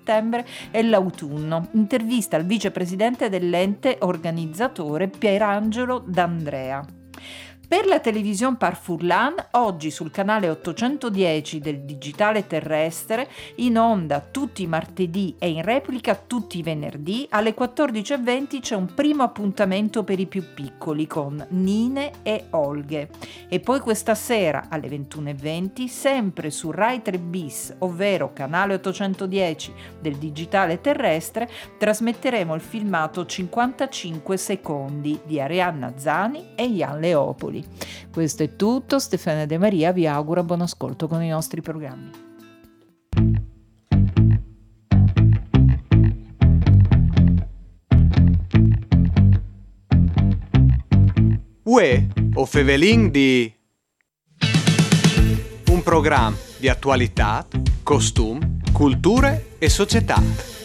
settembre e l'autunno. Intervista al vicepresidente dell'ente organizzatore Pierangelo D'Andrea. Per la televisione Par Furlan, oggi sul canale 810 del digitale terrestre, in onda tutti i martedì e in replica tutti i venerdì, alle 14:20 c'è un primo appuntamento per i più piccoli con Nine e Olghe. E poi questa sera alle 21:20, sempre su Rai 3 Bis, ovvero canale 810 del digitale terrestre, trasmetteremo il filmato 55 secondi di Arianna Zani e Jan Leopoli. Questo è tutto, Stefania De Maria vi augura buon ascolto con i nostri programmi. Uè, o Fevelin di un programma di attualità, costum, culture e società.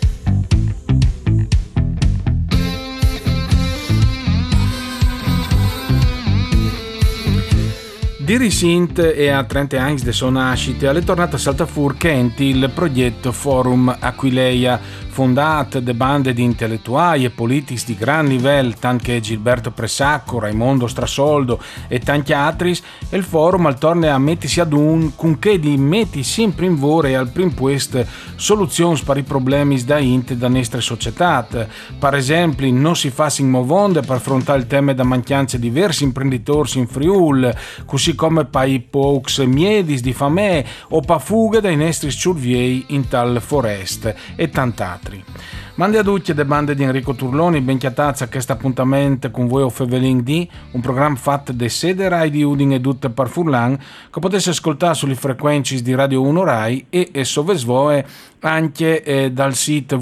Di recent e a 30 anni de sua nascita è tornato a Saltafur Kenti il progetto Forum Aquileia, fondato da bande di intellettuali e politici di gran livello, tanto Gilberto Pressacco, Raimondo Strasoldo e tanti altri, e il forum al torna a mettersi ad un con che di metti sempre in vore al prim puest soluzioni per i problemi da int da nostre società. Per esempio, non si fa in movonde per affrontare il tema da mancanza di diversi imprenditori in Friul, così come per i poux miedis di famè o per fughe dai nostri ciurviei in tal foreste e tant'altri. Mandi a tutti le bande di Enrico Turloni, ben chiatazza a questo appuntamento con voi o Fevelin D, un programma fatto da sede Rai di Udine e tutte per Furlan, che potesse ascoltare sulle frequenze di Radio 1 Rai e sovesvoe anche dal sito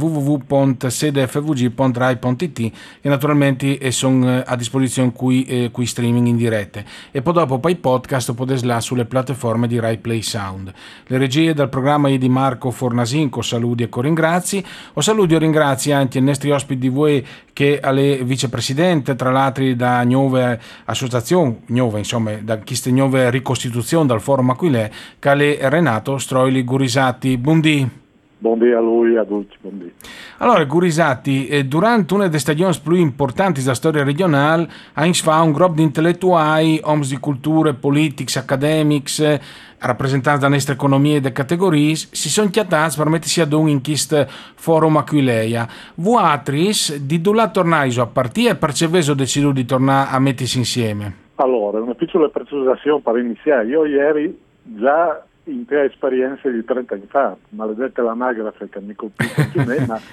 www.sedefvg.rai.it e naturalmente sono a disposizione qui streaming in diretta. E poi dopo i podcast potete là sulle piattaforme di Rai Play Sound. Le regie del programma è di Marco Fornasin, con saluti e coringrazi. O saluti e ringrazio anche i nostri ospiti di voi che alle vicepresidente, tra l'altro da nuove associazioni, nuove insomma, da queste nuove ricostituzioni dal Forum Aquilè, che è Renato Stroili Gurisati. Buondì. Buondì a lui e a tutti, buondì. Allora, Gurisati, durante una delle stagioni più importanti della storia regionale, ha fa un gruppo di intellettuali, uomini di culture, politics, academics, rappresentanti da nostre economie e de categorie, si sono chiatati per mettersi ad un in questo forum Aquileia. Vuatris, di dove tornai a partire e perceveso deciso di tornare a mettersi insieme? Allora, una piccola precisazione per iniziare. Io ieri già in tre esperienze di 30 anni fa, maledetta l'anagrafe che mi colpisce anche me, ma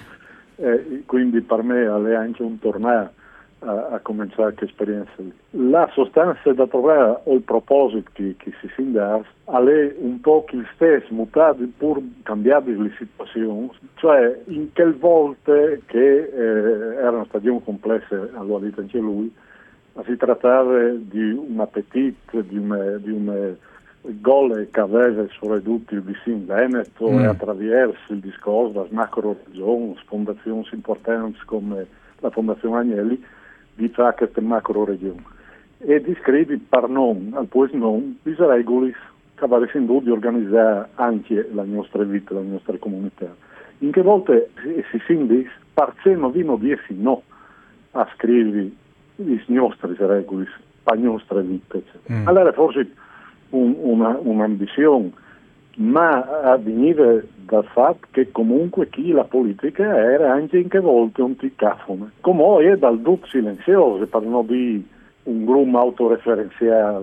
quindi per me è anche un tornare a cominciare questa esperienza lì. La sostanza da trovare o il proposito che si sinda è un po' il stesso, mutato pur cambiate le situazioni, cioè in quelle volte che era una stagione complessa, allora dite anche lui, ma si trattava di un appetito, di un gol che aveva soprattutto il vicino Veneto e attraverso il discorso delle macro regioni, fondazioni importanti come la Fondazione Agnelli, di fare queste macro regioni e di scrivere per non, al pues non, di regole che avesse in dubbio organizzare anche la nostra vita, la nostra comunità. In che volte si sindis parceno di non dirsi no a scrivere le nostre regole, per le nostre vite. Allora forse un'ambizione, ma veniva dal fatto che comunque chi la politica era anche in che volte un ticafone, come è dal tutto silenzioso, per non dire un gruppo autoreferenziale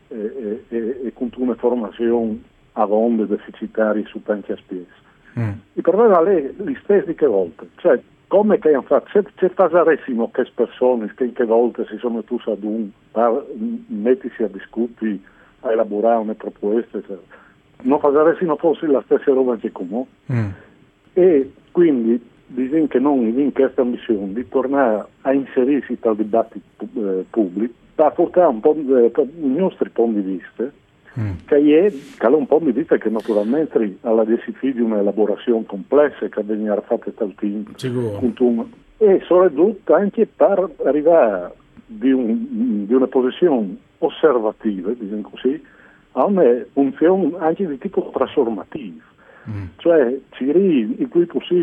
e con una formazione a onde deficitarie su tanti aspetti. Il problema è lo stesso di che volte, cioè come che hanno fatto, se fasaressimo che persone che in che volte si sono tutti ad un per mettersi a discutere, a elaborare una proposta, cioè, non fasaressimo forse la stessa roba anche come. E quindi bisogna che non in questa missione di tornare a inserirsi dal dibattito pubblico, per portare un po' i nostri punti di vista, che è un po' di vista che naturalmente alla decisione di un'elaborazione complessa che veniva fatta dal team, e soprattutto anche per arrivare di una posizione osservativa, diciamo così, a una funzione anche di tipo trasformativo. Cioè, in cui è possibile